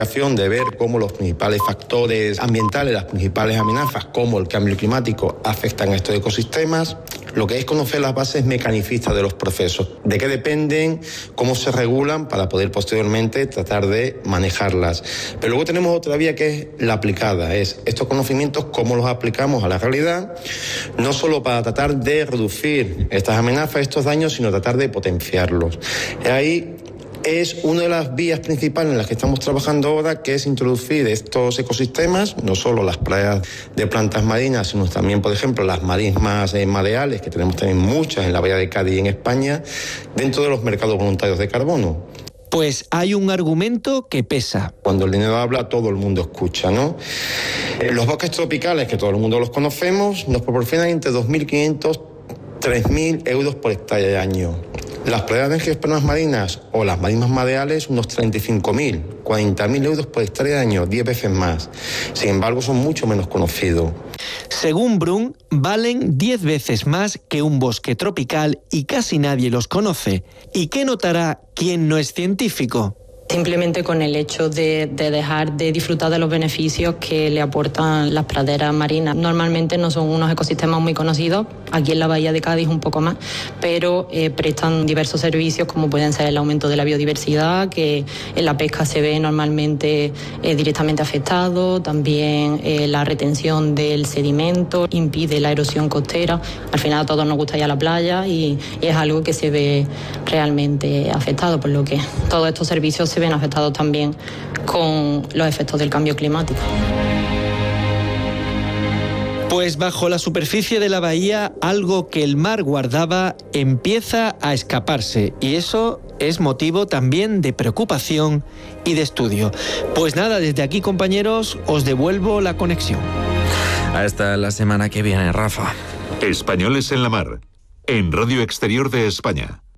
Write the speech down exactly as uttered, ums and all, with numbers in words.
de ver cómo los principales factores ambientales, las principales amenazas, como el cambio climático, afectan a estos ecosistemas. Lo que es conocer las bases mecanicistas de los procesos, de qué dependen, cómo se regulan para poder posteriormente tratar de manejarlas. Pero luego tenemos otra vía que es la aplicada, es estos conocimientos, cómo los aplicamos a la realidad, no solo para tratar de reducir estas amenazas, estos daños, sino tratar de potenciarlos. Ahí es una de las vías principales en las que estamos trabajando ahora, que es introducir estos ecosistemas, no solo las playas de plantas marinas, sino también, por ejemplo, las marismas eh, mareales, que tenemos también muchas en la bahía de Cádiz y en España, dentro de los mercados voluntarios de carbono. Pues hay un argumento que pesa. Cuando el dinero habla, todo el mundo escucha, ¿no? Eh, los bosques tropicales, que todo el mundo los conocemos, nos proporcionan entre dos mil quinientos y tres mil euros por hectárea de año. Las playas de angiospermas marinas o las marismas mareales, unos treinta y cinco mil, cuarenta mil euros por hectárea de año, diez veces más. Sin embargo, son mucho menos conocidos. Según Brun, valen diez veces más que un bosque tropical y casi nadie los conoce. ¿Y qué notará quien no es científico? Simplemente con el hecho de, de dejar de disfrutar de los beneficios que le aportan las praderas marinas. Normalmente no son unos ecosistemas muy conocidos, aquí en la bahía de Cádiz un poco más, pero eh, prestan diversos servicios como pueden ser el aumento de la biodiversidad, que en la pesca se ve normalmente eh, directamente afectado, también eh, la retención del sedimento, impide la erosión costera. Al final a todos nos gusta ir a la playa y, y es algo que se ve realmente afectado, por lo que todos estos servicios se ven afectados también con los efectos del cambio climático. Pues bajo la superficie de la bahía, algo que el mar guardaba empieza a escaparse, y eso es motivo también de preocupación y de estudio. Pues nada, desde aquí, compañeros, os devuelvo la conexión. Hasta la semana que viene, Rafa. Españoles en la Mar, en Radio Exterior de España.